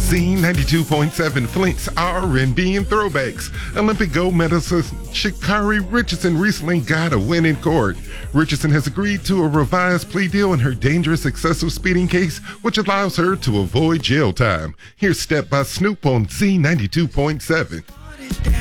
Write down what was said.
Z92.7 Flint's R&B and throwbacks. Olympic gold medalist Sha'Carri Richardson recently got a win in court. Richardson has agreed to a revised plea deal in her dangerous excessive speeding case, which allows her to avoid jail time. Here's Step by Snoop on Z92.7.